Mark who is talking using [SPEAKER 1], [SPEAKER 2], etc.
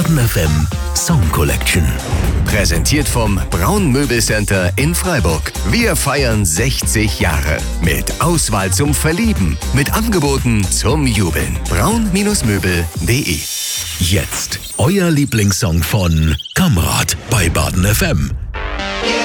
[SPEAKER 1] Baden FM Song Collection.
[SPEAKER 2] Präsentiert vom Braun Möbelcenter in Freiburg. Wir feiern 60 Jahre. Mit Auswahl zum Verlieben. Mit Angeboten zum Jubeln. braun-möbel.de.
[SPEAKER 1] Jetzt euer Lieblingssong von Kamrat bei Baden FM.